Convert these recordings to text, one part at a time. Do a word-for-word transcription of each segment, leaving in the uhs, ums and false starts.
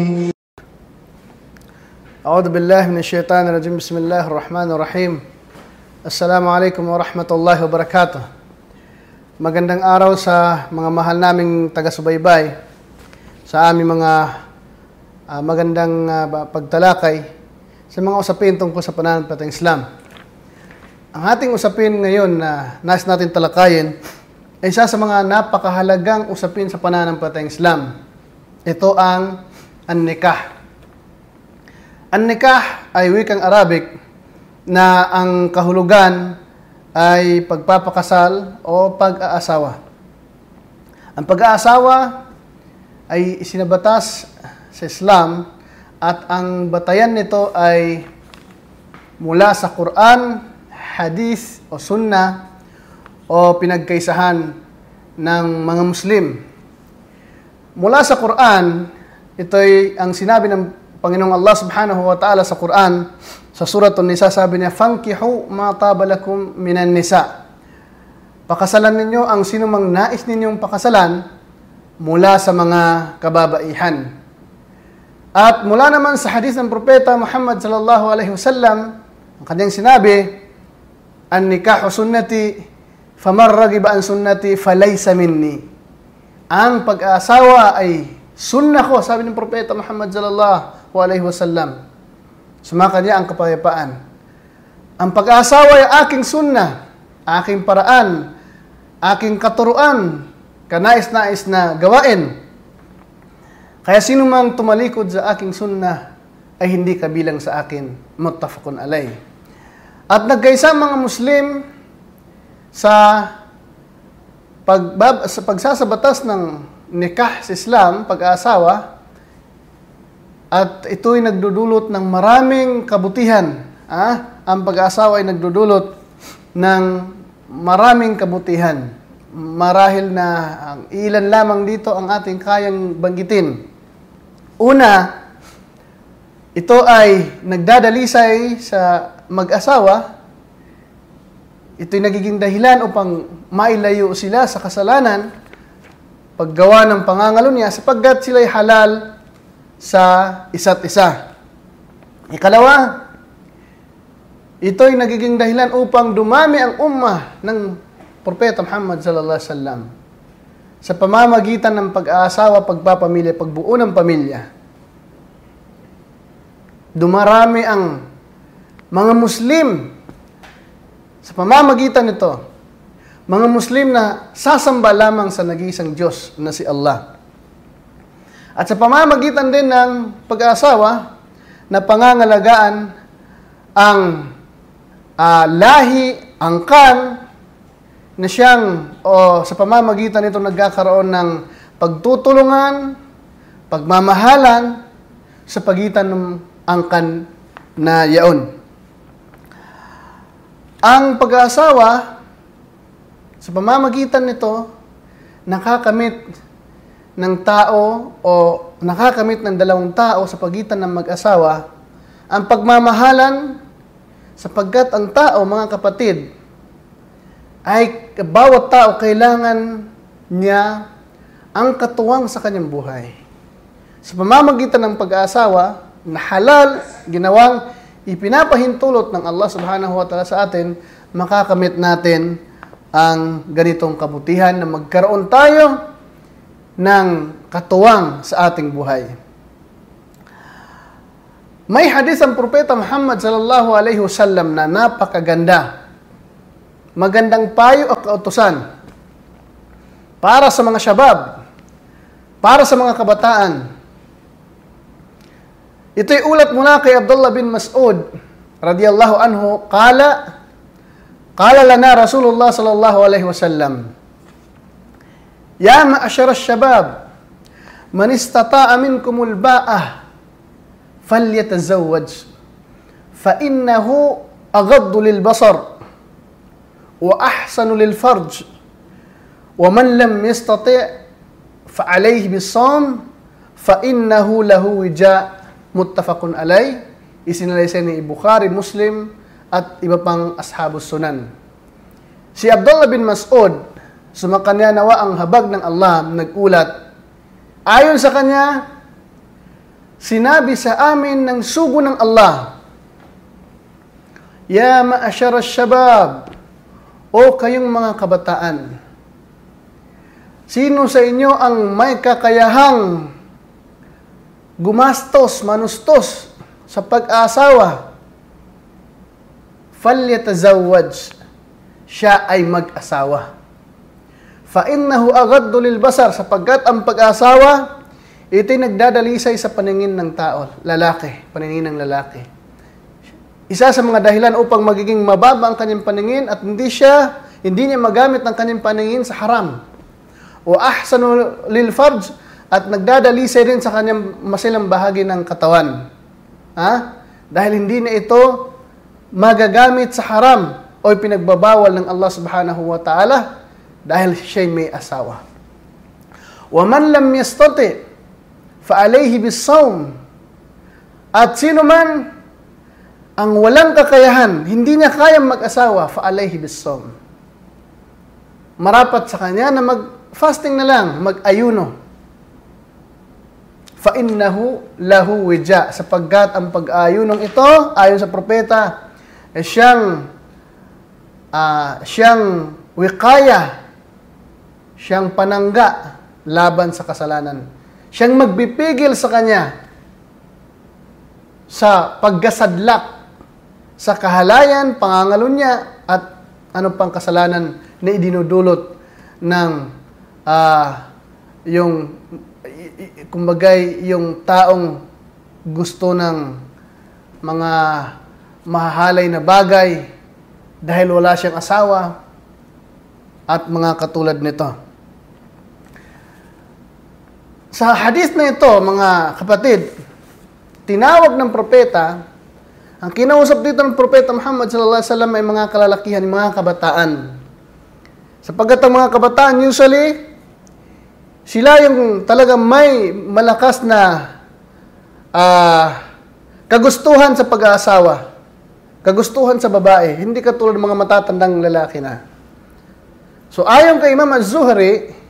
A'udhu billahi minash shaitanir rajim. Bismillahir rahmanir rahim. Assalamualaikum warahmatullahi wabarakatuh. Magandang araw sa mga mahal naming taga-subaybay sa aming mga uh, magandang uh, pagtalakay sa mga usapin tungkol sa pananampalatayang Islam. Ang ating usapin ngayon na uh, nais natin talakayin ay isa sa mga napakahalagang usapin sa pananampalatayang Islam. Ito ang an-nikah. An-nikah ay wikang Arabic na ang kahulugan ay pagpapakasal o pag-aasawa. Ang pag-aasawa ay isinabatas sa Islam at ang batayan nito ay mula sa Quran, Hadith o Sunnah o pinagkaisahan ng mga Muslim. Mula sa Quran, ito'y ang sinabi ng Panginoong Allah subhanahu wa ta'ala sa Quran, sa Surat An-Nisa, sabi niya, "Fankihu ma taba lakum minan nisa." Pakasalan ninyo ang sinumang nais ninyong pakasalan mula sa mga kababaihan. At mula naman sa hadith ng Propeta Muhammad sallallahu alaihi wasallam, ang kanyang sinabi, "An-nikahu sunnati, faman ragiba an sunnati falaysa minni." Ang pag-aasawa ay sunnah ko, sabi ng Propeta Muhammad sallallahu alaihi wasallam. Sumaka niya ang kapayapaan. Ang pag-aasawa ay aking sunnah, aking paraan, aking katuruan, kanais-nais na gawain. Kaya sino mang tumalikod sa aking sunnah ay hindi kabilang sa akin. Muttafaqun alay. At nagkaisa mga Muslim sa Pagbab, sa pagsasabatas ng nikah sa Islam, pag-aasawa, at ito'y nagdudulot ng maraming kabutihan. Ah? Ang pag-aasawa ay nagdudulot ng maraming kabutihan. Marahil na ang ilan lamang dito ang ating kayang banggitin. Una, ito ay nagdadalisay sa mag-asawa. Ito'y nagiging dahilan upang mailayo sila sa kasalanan, paggawa ng pangangalunya, sapagkat sila'y halal sa isa't isa. Ikalawa, ito'y nagiging dahilan upang dumami ang ummah ng Propeta Muhammad sallallahu alaihi wasallam sa pamamagitan ng pag-aasawa, pagpapamilya, pagbuo ng pamilya. Dumarami ang mga Muslim sa pamamagitan nito, mga Muslim na sasamba lamang sa nag-iisang Diyos na si Allah. At sa pamamagitan din ng pag-aasawa na pangangalagaan ang uh, lahi, angkan, na siyang, o sa pamamagitan nito nagkakaroon ng pagtutulungan, pagmamahalan sa pagitan ng angkan na yaon. Ang pag-aasawa, sa pamamagitan nito, nakakamit ng tao o nakakamit ng dalawang tao sa pagitan ng mag-asawa ang pagmamahalan, sapagkat ang tao, mga kapatid, ay bawat tao kailangan niya ang katuwang sa kanyang buhay. Sa pamamagitan ng pag-aasawa na halal, ginawang ipinapahintulot ng Allah subhanahu wa ta'ala sa atin, makakamit natin ang ganitong kabutihan na magkaroon tayo ng katuwang sa ating buhay. May hadith ang Propeta Muhammad sallallahu alaihi wasallam na napakaganda. Magandang payo at kautusan para sa mga syabab, para sa mga kabataan. Ito'y ulat mula kay Abdullah bin Mas'ud radiyallahu anhu, qala qala lana Rasulullah sallallahu alaihi wasallam, "Ya ma'ashara asy-syabab, man istata'a minkumul ba'ah falyatazawwaj, fa innahu aghaddu lil basar wa ahsanu lil farj, wa man lam yastati' fa alayhi bis-shawm fa innahu lahu wija'." Muttafaqun alay. Isinalaysay ni Bukhari, Muslim at iba pang ashabus sunan. Si Abdullah bin Mas'ud, sumakanya nawa ang habag ng Allah, nag-ulat. Ayon sa kanya, sinabi sa amin ng sugo ng Allah, Ya ma'asyara syabab, o kayong mga kabataan, sino sa inyo ang may kakayahang gumastos, manustos sa pag-aasawa? Falyatazawwaj, siya ay mag-asawa. Fa innahu aghaddu lil basar, sapagkat ang pag-aasawa ito'y nagdadalisay sa paningin ng tao, lalaki, paningin ng lalaki. Isa sa mga dahilan upang magiging mababa ang kanyang paningin at hindi siya, hindi niya magamit ang kanyang paningin sa haram. O ahsanu lil farj, at nagdadalisay rin sa kanyang masilang bahagi ng katawan. Ha? Dahil hindi na ito magagamit sa haram o pinagbabawal ng Allah subhanahu wa ta'ala dahil siya'y may asawa. Wa man lam yastati fa alayhi bis-sawm, at sino man ang walang kakayahan, hindi niya kayang mag-asawa, fa alayhi bis-sawm, marapat sa kanya na mag-fasting na lang, mag-ayuno. Fa innahu lahu wija, sapagkat ang pag-ayunong ito ayon sa propeta ay siyang uh, siyang wikaya, siyang panangga laban sa kasalanan. Siyang magbipigil sa kanya sa paggasadlak sa kahalayan, pangangalunya, at ano pang kasalanan na idinudulot ng uh, yung kumbagay yung taong gusto ng mga mahahalay na bagay dahil wala siyang asawa at mga katulad nito. Sa hadith na ito, mga kapatid, tinawag ng propeta, ang kinausap dito ng propeta Muhammad sallallahu alaihi wasallam ay mga kalalakihan, mga kabataan. Sapagkat ang mga kabataan usually, sila yung talagang may malakas na uh, kagustuhan sa pag-aasawa, kagustuhan sa babae, hindi katulad ng mga matatandang lalaki na. So ayon kay Imam Az-Zuhri,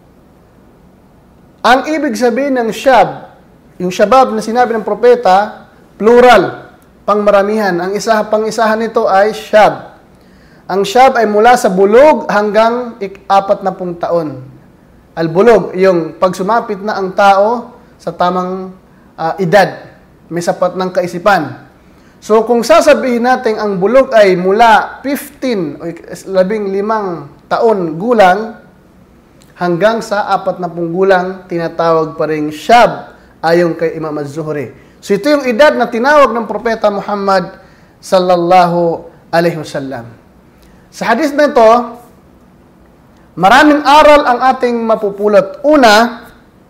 ang ibig sabihin ng syab, yung syabab na sinabi ng propeta, plural, pangmaramihan. Ang isa, pang-isahan nito ay syab. Ang syab ay mula sa bulog hanggang apat na pung taon. Al-bulog, yung pag sumapit na ang tao sa tamang uh, edad, may sapat ng kaisipan. So kung sasabihin natin ang bulog ay mula fifteen o labing limang taon gulang hanggang sa apat na pung gulang, tinatawag pa rin syab ayon kay Imam Az-Zuhri. So ito yung edad na tinawag ng propeta Muhammad sallallahu alaihi wasallam. Sa hadith na ito, maraming aral ang ating mapupulot. Una,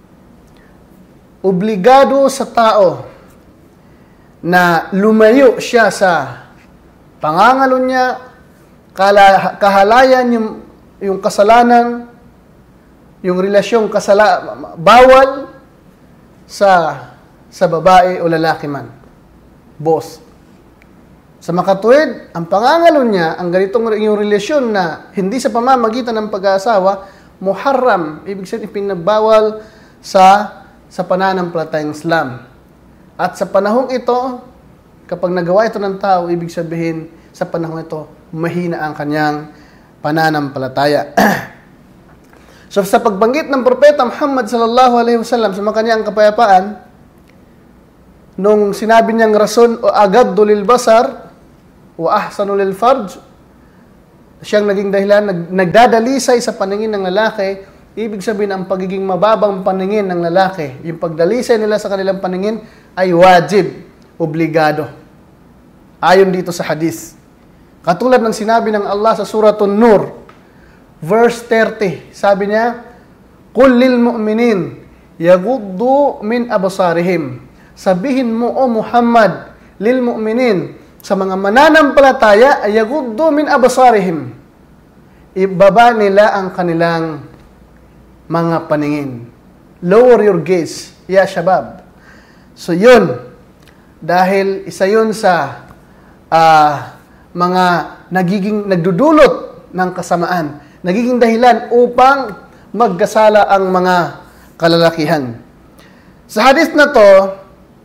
obligado sa tao na lumayo siya sa pangangalo niya, kahalayan, yung, yung kasalanan, yung relasyong kasala, bawal sa sa babae o lalaki man. Boss. Sa makatuwid, ang pangangalo niya, ang ganitong yung relasyon na hindi sa pamamagitan ng pag-aasawa, muharram, ibig sabihin ipinagbawal sa sa pananampalatayang Islam. At sa panahong ito, kapag nagawa ito ng tao, ibig sabihin sa panahong ito, mahina ang kanyang pananampalataya. So sa pagbanggit ng propeta Muhammad sallallahu alaihi wasallam sa mga kanyang kapayapaan, nung sinabi niyang rason o aghaddu lil basar wa ahsanu lil farj, siyang naging dahilan, nag, nagdadalisay sa paningin ng lalaki, ibig sabihin ang pagiging mababang paningin ng lalaki, yung pagdalisay nila sa kanilang paningin ay wajib, obligado. Ayon dito sa hadith. Katulad ng sinabi ng Allah sa Suratun Nur, verse thirty, sabi niya, Qul lil mu'minin yaghuddu min absarihim. Sabihin mo, O Muhammad, lil mu'minin, sa mga mananampalataya, ay yaghuddu min absarihim. Ibaba nila ang kanilang mga paningin. Lower your gaze, ya shabab. So yun, dahil isa yun sa uh, mga nagiging nagdudulot ng kasamaan, nagiging dahilan upang magkasala ang mga kalalakihan. Sa hadith na to,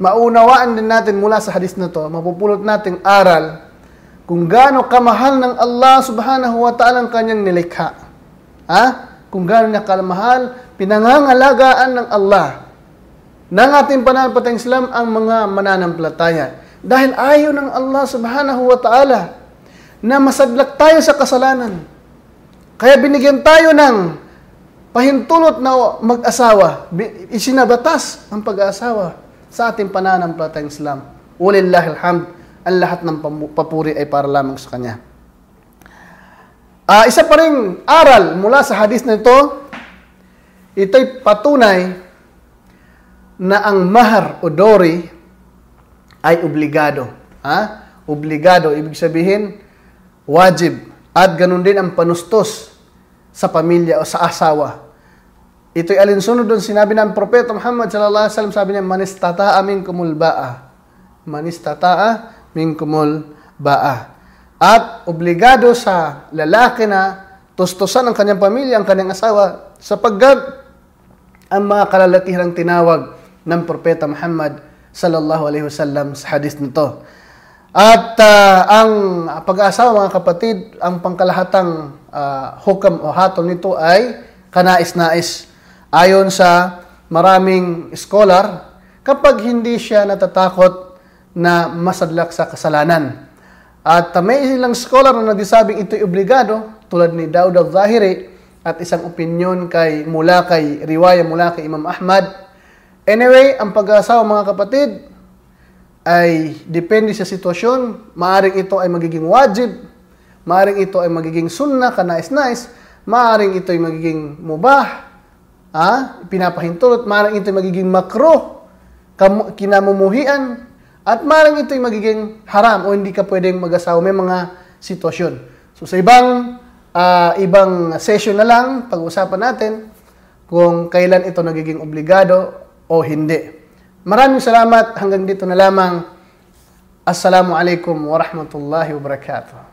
maunawaan din natin mula sa hadis na to, mapupulot nating aral kung gaano kamahal ng Allah subhanahu wa ta'ala ang kanyang nilikha. Ha? Kung gaano niya kamahal, pinangangalagaan ng Allah ng ating pananampalatayang Islam ang mga mananampalataya. Dahil ayaw ng Allah subhanahu wa ta'ala na masadlak tayo sa kasalanan. Kaya binigyan tayo ng pahintulot na mag-asawa. Isinabatas ang pag-aasawa sa ating pananampalatayang Islam. Walillahil hamd. Ang lahat ng papuri ay para lamang sa Kanya. Uh, isa pa ring aral mula sa hadis na ito, ito'y patunay na ang mahar o dowry ay obligado. Ha? Obligado, ibig sabihin, wajib. At ganun din ang panustos sa pamilya o sa asawa. Ito'y alinsunod doon sinabi ng Propeta Muhammad sallallahu alaihi wasallam, sabi niya, man istata'a minkumul ba'a. Man istata'a minkumul ba'a. At obligado sa lalaki na tustusan ang kanyang pamilya, ang kanyang asawa, sapagkat ang mga kalalakihang tinawag ng Propeta Muhammad sallallahu alaihi wasallam sa hadith nito. At uh, ang pag-aasawa, mga kapatid, ang pangkalahatang uh, hukam o hatol nito ay kanais-nais. Ayon sa maraming scholar, kapag hindi siya natatakot na masadlak sa kasalanan. At uh, may ilang scholar na nagsasabing ito'y obligado, tulad ni Daud al-Zahiri, at isang opinyon kay mula kay riwaya mula kay Imam Ahmad. Anyway, ang pag-aasawa, mga kapatid, ay depende sa sitwasyon. Maaring ito ay magiging wajib, maaring ito ay magiging sunnah, kanais-nais, maaring ito ay magiging mubah, ah, pinapahintulot, maaring ito ay magiging makruh, kinamumuhian, at maaaring ito'y magiging haram o hindi ka pwedeng mag-asawa. May mga sitwasyon. So sa ibang uh, ibang session na lang, pag-usapan natin kung kailan ito nagiging obligado o hindi. Maraming salamat. Hanggang dito na lamang. Assalamualaikum warahmatullahi wabarakatuh.